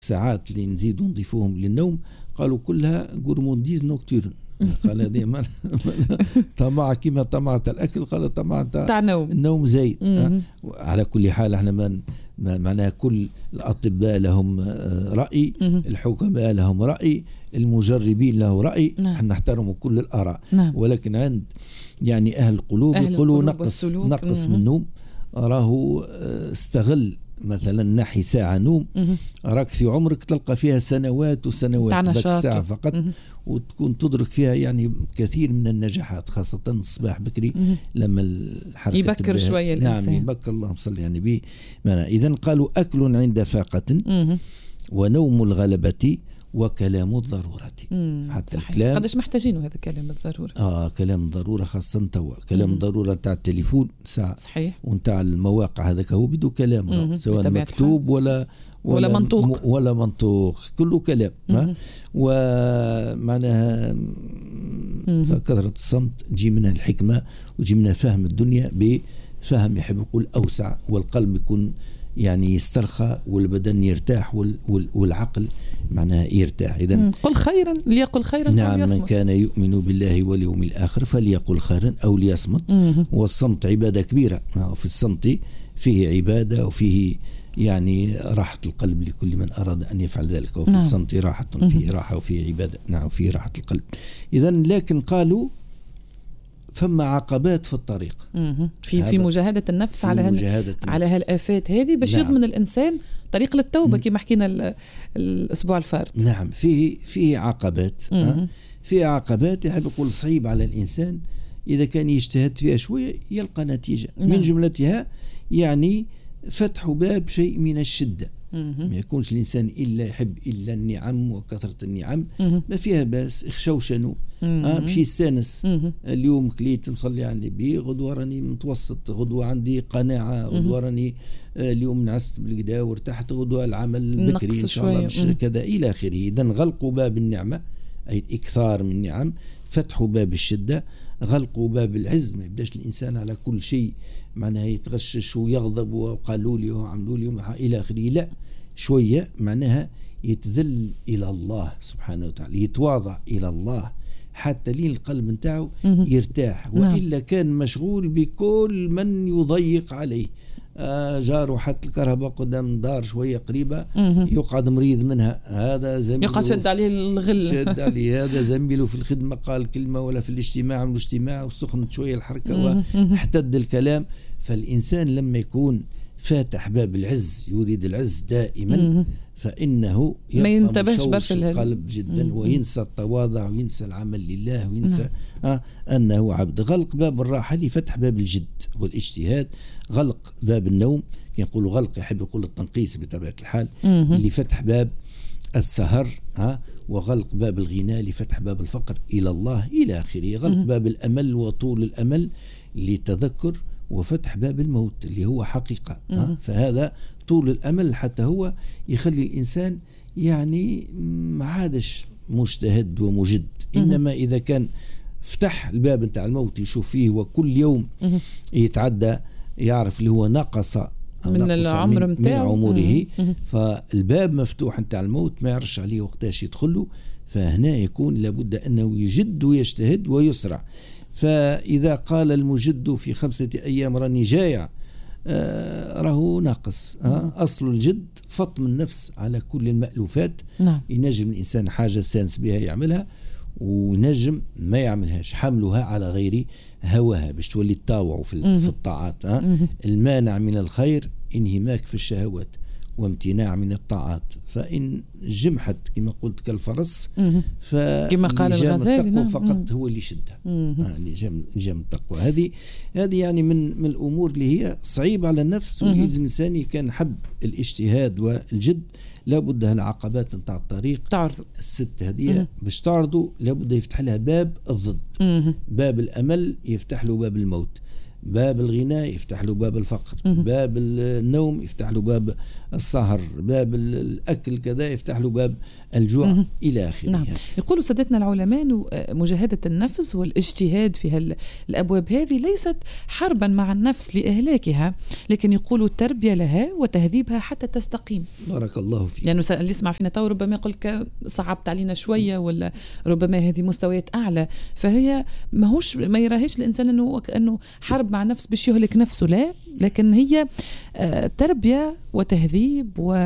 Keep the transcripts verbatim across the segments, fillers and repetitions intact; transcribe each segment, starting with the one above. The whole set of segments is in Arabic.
الساعات اللي نزيدوا نضيفوهم للنوم قالوا كلها جورمونديز نوكتورن. قال هذه ما طمع كما طمعت الأكل، قال طمع تاع النوم زايد. على كل حال احنا ما معناها كل الأطباء لهم رأي، الحكماء لهم رأي، المجربين له رأي، نحن نحترم كل الآراء. نعم. ولكن عند يعني أهل القلوب أهل يقولوا القلوب نقص والسلوك. نقص من النوم، راهو استغل مثلا نحي ساعة نوم، راك في عمرك تلقى فيها سنوات وسنوات ذاك ساعة فقط، مم. وتكون تدرك فيها يعني كثير من النجاحات، خاصة الصباح بكري، مم. لما الحركة يبكر شوية الإنسان. نعم يبكر، اللهم صل يعني به. إذن قالوا أكل عند فاقة، مم. ونوم الغلبة وكلام الضرورة. حتى صحيح. الكلام قداش محتاجينه هذا كلام الضرورة؟ اه كلام الضرورة خاصة توا كلام الضرورة تاع التليفون ساعة، صحيح، ونتاع المواقع هذاك هو بدو كلام، سواء مكتوب ولا ولا, ولا منطوق ولا منطوق، كله كلام. ومعناها فكثرة الصمت تجي منها الحكمة وتجي منها فهم الدنيا بفهم يحب يقول أوسع، والقلب يكون يعني يسترخى والبدن يرتاح والعقل معناها يرتاح. إذن قل خيرا ليقل خيرا. نعم، من كان يؤمن بالله واليوم الآخر فليقل خيرا أو ليصمت. مم. والصمت عبادة كبيرة، في الصمت فيه عبادة وفيه يعني راحة القلب لكل من أراد أن يفعل ذلك، وفي نعم. الصمت راحة، فيه راحة وفيه عبادة، نعم فيه راحة القلب. إذن لكن قالوا فما عقبات في الطريق، في في مجاهدة النفس على هال على هالآفات هذه باش نعم. يضمن الإنسان طريق للتوبة كما حكينا الأسبوع الفارط. نعم فيه فيه عقبات، فيه عقبات يحب يقول صعيب على الإنسان إذا كان يجتهد فيها شوية يلقى نتيجة. نعم. من جملتها يعني فتح باب شيء من الشدة، ما يكونش الإنسان إلا يحب إلا النعم وكثرة النعم، ما فيها باس يخشوشنوا آه باش يستانس. اليوم كليت مصلي على النبي، غدوة راني متوسط، غدوة عندي قناعة، غدوة راني آه اليوم نعست بالكدا وارتحت، غدوة العمل بكري إن شاء الله مش كذا إلى آخره. إذن غلقوا باب النعمة أي الإكثار من النعم، فتحوا باب الشدة، غلقوا باب العز، ما يبداش الإنسان على كل شيء معناها يتغشش ويغضب وقالوا لي وعملوا لي إلى آخره. لا، شوية معناها يتذل إلى الله سبحانه وتعالى، يتواضع إلى الله حتى لين القلب نتاعو يرتاح. وإلا كان مشغول بكل من يضيق عليه، آه جاره حتى الكهرباء قدام الدار شوية قريبة يقعد مريض منها، هذا زميله يقعد شد عليه الغل، شد عليه هذا زميله في الخدمة قال كلمة، ولا في الاجتماع من الاجتماع وسخنت شوية الحركة واحتد الكلام. فالإنسان لما يكون فاتح باب العز يريد العز دائما فإنه ما ينتبهش برشا القلب جدا، مم. وينسى التواضع وينسى العمل لله وينسى آه أنه عبد. غلق باب الراحة لفتح باب الجد والاجتهاد، غلق باب النوم، يقولوا غلق يحب يقول التنقيس بطبيعة الحال، مم. اللي فتح باب السهر آه وغلق باب الغناء لفتح باب الفقر إلى الله إلى آخره، غلق مم. باب الأمل وطول الأمل لتذكر، وفتح باب الموت اللي هو حقيقة. أه؟ فهذا طول الأمل حتى هو يخلي الإنسان يعني ما عادش مجتهد ومجد، إنما إذا كان فتح الباب نتاع الموت يشوف فيه وكل يوم يتعدى يعرف اللي هو نقص من العمر من, من عمره، فالباب مفتوح نتاع الموت ما يعرفش عليه وقتاش يدخله، فهنا يكون لابد أنه يجد ويجتهد ويسرع. فإذا قال المجد في خمسة أيام راني جايع آه راهو ناقص. آه أصل الجد فطم النفس على كل المألوفات. نعم. ينجم الإنسان حاجة استانس بها يعملها، وينجم ما يعملهاش، حملها على غير هواها باش تولي تطاوع في, في الطاعات. آه المانع من الخير انهماك في الشهوات وامتناع من الطاعات، فإن جمحت كما قلت كالفرس كما قال الغزالي فقط هو اللي يشدها. آه لجام التقوى هذه هذه يعني من من الأمور اللي هي صعيبة على النفس، ويلزم الإنسان كان حب الاجتهاد والجد لابد هالعقبات نتاع الطريق تعرض الست هذه باش تعرضوا، لابد يفتح لها باب الضد. مم. باب الأمل يفتح له باب الموت، باب الغناء يفتح له باب الفقر، باب النوم يفتح له باب السهر، باب الأكل كذا يفتح له باب الجوع إلى آخره. نعم. يقولوا سادتنا العلماء مجاهدة النفس والاجتهاد في الأبواب هذه ليست حربا مع النفس لإهلاكها، لكن يقولوا تربية لها وتهذيبها حتى تستقيم. بارك الله فيك. يعني اللي يسمع فينا تو ربما يقول صعبت علينا شوية، ولا ربما هذه مستويات أعلى، فهي ما هوش ما يراهيش الإنسان أنه كأنه حرب مع النفس باش يهلك نفسه، لا، لكن هي تربية وتهذيب،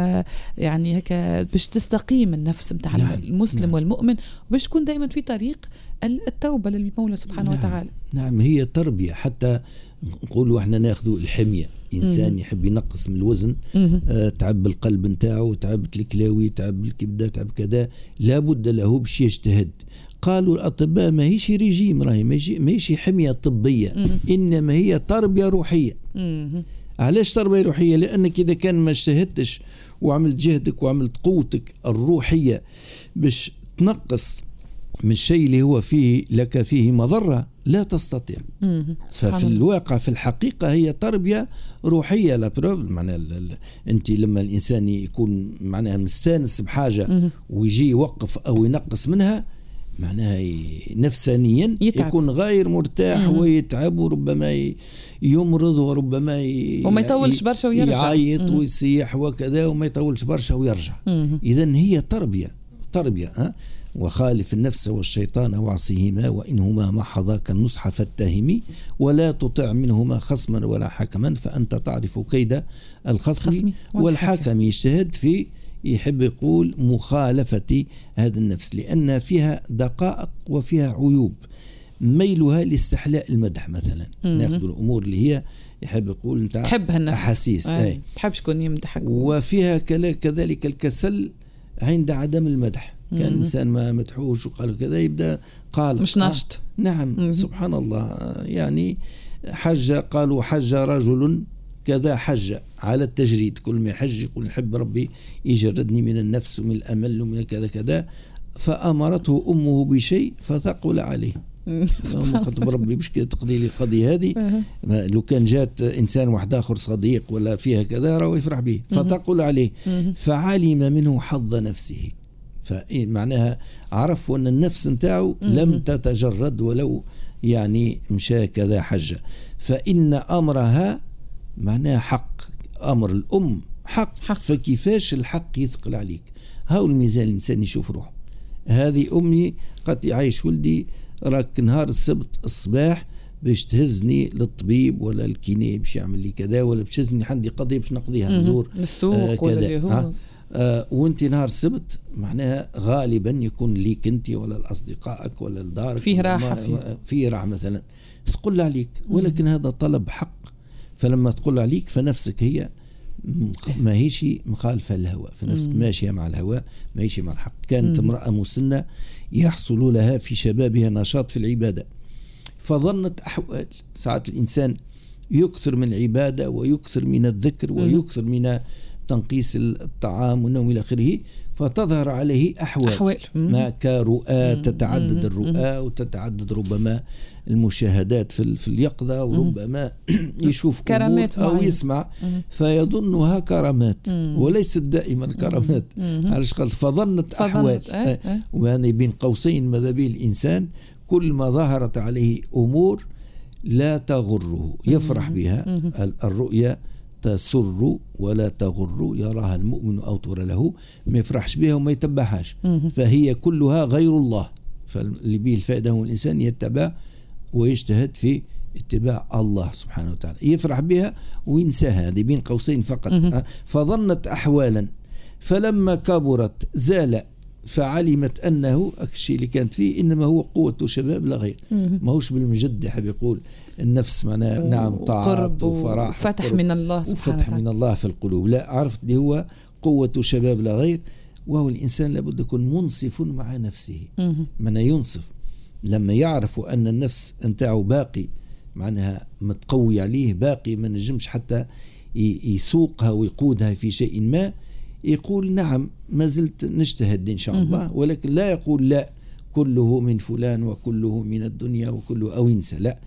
ويعني هكا باش تستقيم النفس متاع نعم. المسلم نعم. والمؤمن، وباش تكون دائما في طريق التوبة للمولى سبحانه نعم. وتعالى. نعم، هي تربية. حتى نقولوا احنا ناخذوا الحمية، إنسان مم. يحب ينقص من الوزن، آه تعب القلب نتاعو، تعبت الكلاوي، تعب الكبدة، تعب كذا، لابد له باش يجتهد. قالوا الأطباء ما هيش ريجيم، راهي ما هيش حمية طبية، مم. إنما هي تربية روحية. مم. علاش تربية روحية؟ لأنك إذا كان ما اجتهدتش وعملت جهدك وعملت قوتك الروحية باش تنقص من الشيء اللي هو فيه لك فيه مضرة، لا تستطيع. ففي الواقع في الحقيقة هي تربية روحية. لا بروف معناها أنت لما الإنسان يكون معناها مستانس بحاجة ويجي يوقف أو ينقص منها، معناها نفسانيا يتعب. يكون غير مرتاح مم. ويتعب، وربما يمرض، وربما ي... وما يطولش برشا ويرجع، يعيط مم. ويصيح وكذا، وما يطولش برشا ويرجع. إذن هي تربية تربية ها؟ وخالف النفس والشيطان وعصيهما وإنهما ما حظاك النصح فاتهمي ولا تطع منهما خصما ولا حكما فأنت تعرف كيد الخصم والحكم. يجتهد في يحب يقول مخالفة هذا النفس، لأن فيها دقائق وفيها عيوب. ميلها لاستحلاء المدح مثلا، ناخذ الأمور اللي هي يحب يقول أنت تحبها النفس، أحاسيس أي تحب شكون يمدحك، وفيها كذلك الكسل عند عدم المدح. كان إنسان ما مدحوش وقال كذا يبدأ قال مش ناشط. نعم مم. سبحان الله. يعني حج، قالوا حج رجل كذا حج على التجريد، كل ما يحج يقول نحب ربي يجردني من النفس ومن الأمل ومن كذا كذا، فأمرته أمه بشيء فثقل عليه. خطب ربي باش تقضي لي القضية هذه، لو كان جات إنسان واحد آخر صديق ولا فيها كذا راهو يفرح به، فثقل عليه فعلم منه حظ نفسه. فمعناها عرفوا أن النفس نتاعو لم تتجرد ولو يعني مشى كذا حجة، فإن أمرها معناها حق، أمر الأم حق, حق. فكيفاش الحق يثقل عليك؟ هاو الميزان الإنسان يشوف روحه. هذه أمي قد يعيش ولدي راك نهار السبت الصباح باش تهزني للطبيب ولا الكيني باش يعمل لي كذا، ولا باش تهزني عندي قضية باش نقضيها نزور للسوق آه ولا اللي هو آه آه وانت نهار السبت معناها غالبا يكون ليك انت ولا لأصدقائك ولا لدارك فيه راحة، فيه, فيه راحة مثلا تقول عليك، ولكن مم. هذا طلب حق. فلما تقول عليك فنفسك هي ما هيش مخالفة للهواء، فنفسك مم. ماشية مع الهواء، ما هيش مع الحق. كانت مم. امرأة مسنة يحصل لها في شبابها نشاط في العبادة، فظنت أحوال ساعات الإنسان يكثر من العبادة ويكثر من الذكر ويكثر من تنقيس الطعام والنوم إلى آخره، فتظهر عليه أحوال, أحوال. ما كرؤى، تتعدد الرؤى وتتعدد ربما المشاهدات في, في اليقظة، وربما يشوف أمور أو يسمع فيظنها كرامات وليست دائما كرامات. علاش قال فظنت أحوال أه أه. وأنا بين قوسين ماذا به الإنسان كل ما ظهرت عليه أمور لا تغره يفرح بها. الرؤيا تسر ولا تغر، يراها المؤمن أو ترى له، ما يفرحش بها وما يتبعهاش، فهي كلها غير الله. فاللي به الفائدة هو الإنسان يتبع ويجتهد في اتباع الله سبحانه وتعالى، يفرح بها وينساها، هذه بين قوسين فقط. فظنت أحوالا فلما كبرت زال، فعلمت أنه الشيء اللي كانت فيه إنما هو قوة شباب لا غير، ما هوش بالمجد حب يقول النفس معناه نعم طاعات وفرح فتح من الله سبحانه وفتح من الله في القلوب، لا عرفت اللي هو قوة شباب لا غير. وهو الإنسان لابد يكون منصف مع نفسه، من ينصف لما يعرف أن النفس نتاعو باقي معناها متقوي عليه، باقي ما نجمش حتى يسوقها ويقودها في شيء ما، يقول نعم ما زلت نجتهد إن شاء الله، ولكن لا يقول لا كله من فلان وكله من الدنيا وكله أو انسى، لا.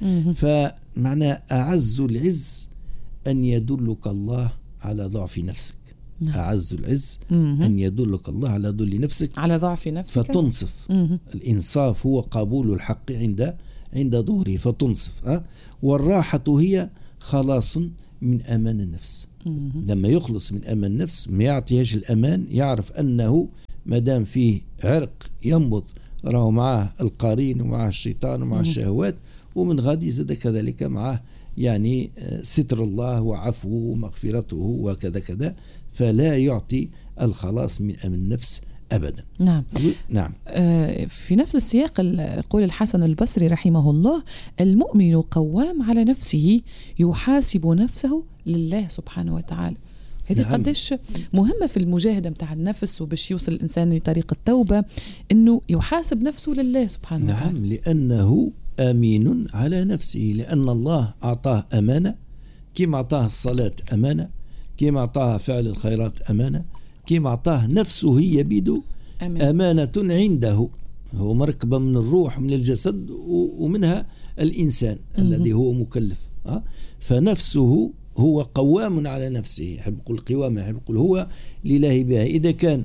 فمعنى أعز العز أن يدلك الله على ضعف نفسك. نعم. أعز العز مم. أن يدلك الله على ذل نفسك، على ضعف نفسك فتنصف. مم. الإنصاف هو قبول الحق عند عند ظهره فتنصف. أه؟ والراحة هي خلاص من أمان النفس. مم. لما يخلص من أمان النفس ما يعطيهاش الأمان، يعرف أنه مدام فيه عرق ينبض راه معاه القرين ومعاه الشيطان ومعاه الشهوات، ومن غادي زاد كذلك معاه يعني ستر الله وعفوه ومغفرته وكذا كذا، فلا يعطي الخلاص من أمن النفس أبدا. نعم. نعم. آه في نفس السياق يقول الحسن البصري رحمه الله: المؤمن قوام على نفسه يحاسب نفسه لله سبحانه وتعالى. هذه نعم. قديش مهمة في المجاهدة متاع النفس، وباش يوصل الإنسان لطريق التوبة إنه يحاسب نفسه لله سبحانه نعم. وتعالى. نعم، لأنه أمين على نفسه، لأن الله أعطاه أمانة، كما أعطاه الصلاة أمانة، كما أعطاه فعل الخيرات أمانة، كما أعطاه نفسه هي بيده أمانة عنده، هو مركبة من الروح من الجسد ومنها الإنسان م- الذي هو مكلف. أه؟ فنفسه هو قوام على نفسه، يحب يقول قوامة، يحب يقول هو لله بها. إذا كان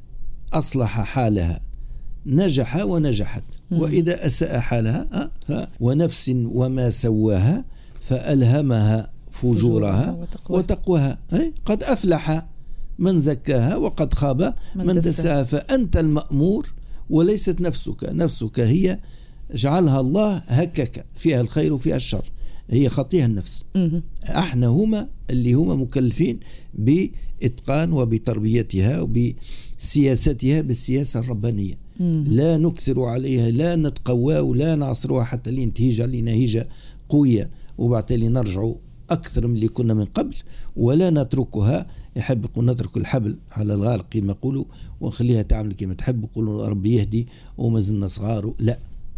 أصلح حالها نجح ونجحت، وإذا أساء حالها أه؟ ونفس وما سواها فألهمها فجورها وتقواها, وتقواها. قد أفلح من زكاها وقد خاب من, من دساها. فأنت المأمور وليست نفسك، نفسك هي جعلها الله هكك، فيها الخير وفيها الشر، هي خطيها النفس. احنا هما اللي هما مكلفين بإتقان وبتربيتها وبسياستها بالسياسة الربانية. لا نكثر عليها، لا نتقوى ولا نعصرها حتى لين تهيج علينا هيجة قوية وبعتالي نرجعوا أكثر من اللي كنا من قبل، ولا نتركها يحب يقول نترك الحبل على الغارق كما يقولوا ونخليها تعمل كما تحب، يقولوا ربي يهدي وما زلنا صغار، لا.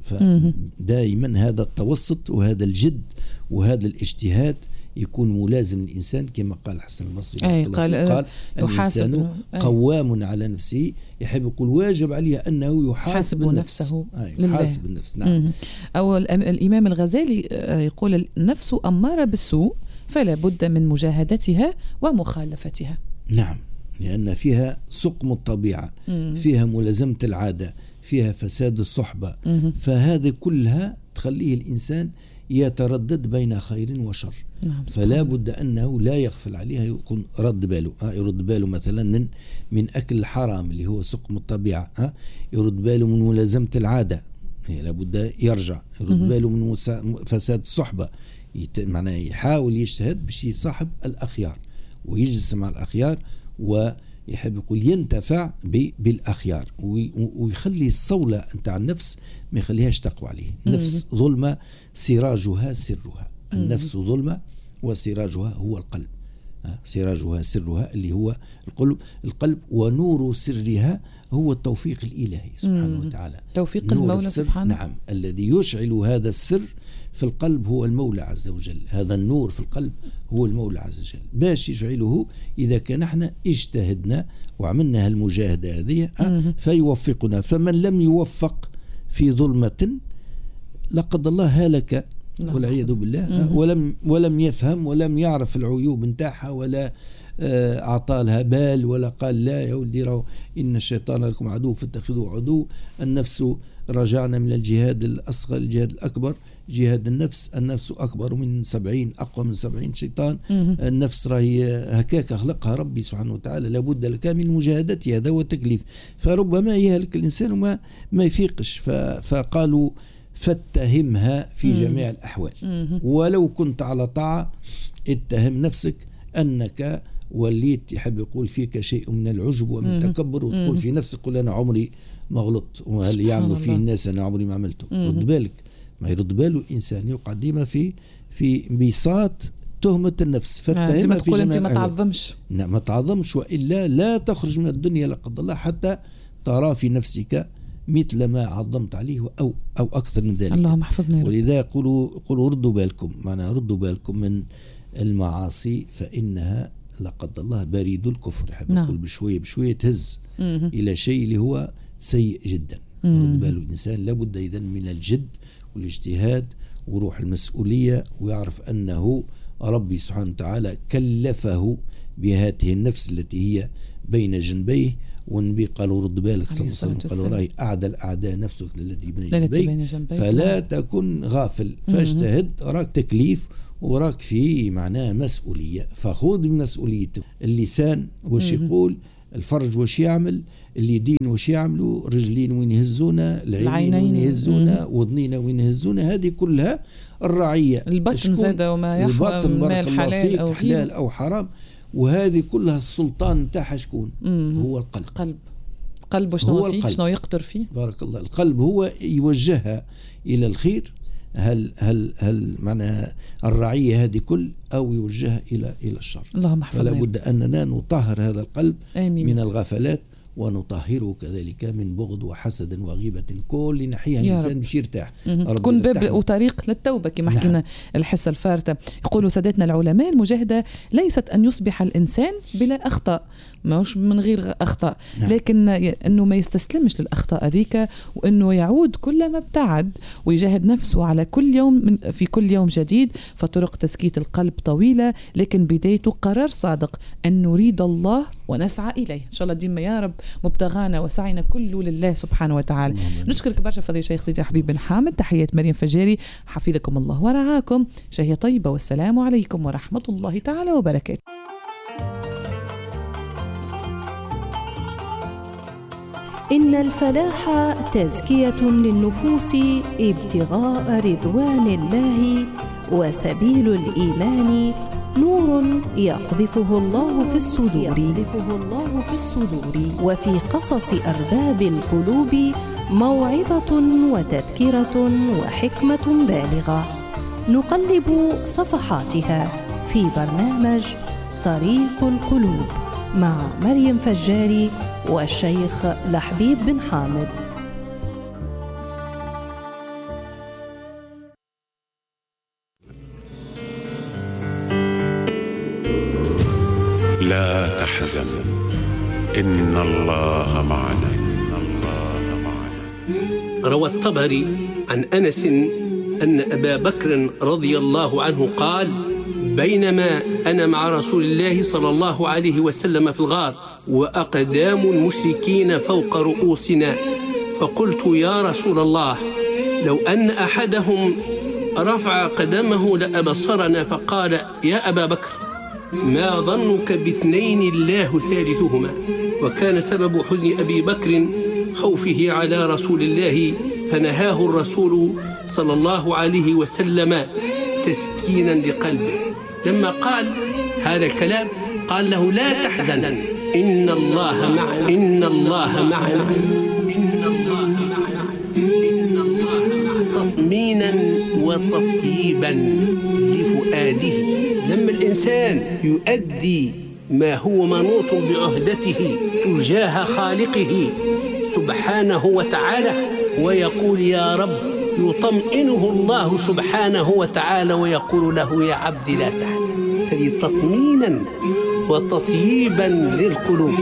فدائما هذا التوسط وهذا الجد وهذا الاجتهاد يكون ملازم الإنسان، كما قال الحسن البصري أي قال, قال الإنسان قوام على نفسه، يحب يقول واجب عليه أنه يحاسب النفس، نفسه يحاسب النفس. نعم. أو الإمام الغزالي يقول النفس أمارة بالسوء فلا بد من مجاهدتها ومخالفتها. نعم، لأن فيها سقم الطبيعة، فيها ملازمة العادة، فيها فساد الصحبة، فهذه كلها تخليه الإنسان يتردد بين خير وشر. نعم. فلا بد أنه لا يغفل عليها، يكون رد باله. يرد باله مثلا من من أكل الحرام اللي هو سقم الطبيعة، يرد باله من ملازمة العادة، لا بد يرجع، يرد باله من فساد الصحبة، معناه يحاول يجتهد باش يصاحب الأخيار ويجلس مع الأخيار، ويحب يقول ينتفع بالأخيار، ويخلي الصولة نتاع النفس ما يخليهاش تقوى عليه. النفس ظلمة سراجها سرها، النفس ظلمة وسراجها هو القلب، سراجها سرها اللي هو القلب القلب ونور سرها هو التوفيق الإلهي سبحانه وتعالى، توفيق المولى سبحانه. نعم، الذي يشعل هذا السر في القلب هو المولى عز وجل، هذا النور في القلب هو المولى عز وجل، باش يشعله إذا كان احنا اجتهدنا وعملنا هالمجاهدة هذه فيوفقنا. فمن لم يوفق في ظلمة لقد الله هلك والعياذ بالله، ولم ولم يفهم ولم يعرف العيوب نتاعها، ولا أعطى لها بال، ولا قال لا يا ولدي راهو إن الشيطان لكم عدو فاتخذوه عدو. النفس رجعنا من الجهاد الأصغر الجهاد الأكبر، جهاد النفس، النفس أكبر من سبعين، أقوى من سبعين شيطان. النفس راهي هكاك خلقها ربي سبحانه وتعالى، لابد لك من مجاهدتها، هذا هو التكليف. فربما يهلك الإنسان وما ما يفيقش، فقالوا فاتهمها في جميع الأحوال، ولو كنت على طاعة اتهم نفسك أنك وليت يحب يقول فيك شيء من العجب ومن تكبر، وتقول في نفسك قل أنا عمري ما غلطت، وهل يعملوا فيه الناس أنا عمري ما عملته. رد بالك، ما يرد باله الإنسان يقع ديما في في بساط تهمة النفس، فاتهمها في جميع الأحوال. ما تعظمش، ما تعظمش، وإلا لا تخرج من الدنيا لا قدر الله حتى ترى في نفسك مثل ما عظمت عليه أو أو أكثر من ذلك. اللهم احفظنا. ولذا يقولوا يقولوا ردوا بالكم، معناها ردوا بالكم من المعاصي فإنها لا قدر الله بريد الكفر. يحب يقول بشوية بشوية تهز إلى شيء اللي هو سيء جدا. رد باله الإنسان لابد إذا من الجد والاجتهاد وروح المسؤولية، ويعرف أنه ربي سبحانه وتعالى كلفه بهذه النفس التي هي بين جنبيه، والنبي قالوا رد بالك صلى الله عليه وسلم، قالوا راهي أعدى الأعداء نفسك التي بين جنبيك فلا تكن غافل، فاجتهد، راك تكليف وراك فيه معناه مسؤولية، فخذ بمسؤوليتك. اللسان وش يقول، الفرج وش يعمل، اليدين وش يعملوا، رجلين وين يهزونا، العينين وين يهزونا، وذنينا وين يهزونا، هذه كلها الرعية. البطن زاد وما يحوى من الحلال أو حلال أو حرام، وهذه كلها السلطان نتاعها شكون؟ هو القلب. قلب قلب شنو فيه؟ شنو يقدر فيه؟ بارك الله. القلب هو يوجهها إلى الخير، هل هل هل معناها الرعية هذه كل أو يوجهها إلى إلى الشر. اللهم احفظنا. فلا بد أننا نطهر هذا القلب آمين. من الغفلات، ونطهره كذلك من بغض وحسد وغيبة، كل ناحية الإنسان باش يرتاح. تكون باب وطريق للتوبة كما نعم. حكينا الحصة الفارطة. يقولوا سادتنا العلماء المجاهدة ليست أن يصبح الإنسان بلا أخطاء، ماهوش من غير أخطاء، نعم. لكن أنه ما يستسلمش للأخطاء ذيك، وأنه يعود كلما ابتعد ويجاهد نفسه على كل يوم من في كل يوم جديد. فطرق تزكية القلب طويلة، لكن بدايته قرار صادق أن نريد الله ونسعى إليه. إن شاء الله ديما يا رب مبتغانا وسعينا كله لله سبحانه وتعالى. نشكرك برشا فضيلة الشيخ سيدي حبيب بن حامد. تحيات مريم فجاري، حفظكم الله ورعاكم. شهية طيبة، والسلام عليكم ورحمة الله تعالى وبركاته. إن الفلاح تزكية للنفوس، ابتغاء رضوان الله وسبيل الإيمان، نور يقذفه الله في الصدور، يقذفه الله في الصدور. وفي قصص أرباب القلوب موعظة وتذكرة وحكمة بالغة، نقلب صفحاتها في برنامج طريق القلوب مع مريم فجاري والشيخ لحبيب بن حامد. لا تحزن، إن الله معنا. روى الطبري عن أنس أن أبا بكر رضي الله عنه قال: بينما أنا مع رسول الله صلى الله عليه وسلم في الغار، وأقدام المشركين فوق رؤوسنا، فقلت: يا رسول الله، لو أن أحدهم رفع قدمه لأبصرنا. فقال: يا أبا بكر، ما ظنك باثنين الله ثالثهما؟ وكان سبب حزن أبي بكر خوفه على رسول الله، فنهاه الرسول صلى الله عليه وسلم تسكينا لقلبه. لما قال هذا الكلام قال له: لا تحزن، إن الله معنا، إن الله معنا، إن الله معنا، إن الله معنا، تطمينا وتطيبا لفؤاده. لما الإنسان يؤدي ما هو منوط بعهدته تجاه خالقه سبحانه وتعالى ويقول يا رب، يطمئنه الله سبحانه وتعالى ويقول له: يا عبدي لا تحزن. هذه تطمينا وتطييبا للقلوب.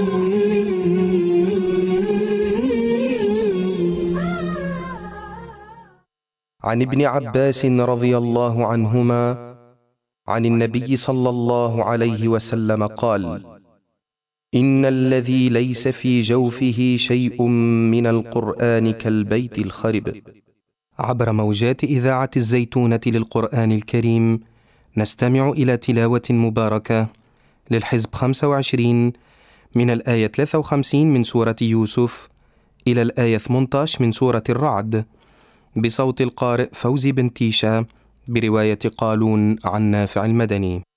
عن ابن عباس رضي الله عنهما عن النبي صلى الله عليه وسلم قال: إن الذي ليس في جوفه شيء من القرآن كالبيت الخرب. عبر موجات إذاعة الزيتونة للقرآن الكريم نستمع إلى تلاوة مباركة للحزب خمسة وعشرين من الآية ثلاثة وخمسين من سورة يوسف إلى الآية ثمانية عشر من سورة الرعد، بصوت القارئ فوزي بن تيشا، برواية قالون عن نافع المدني.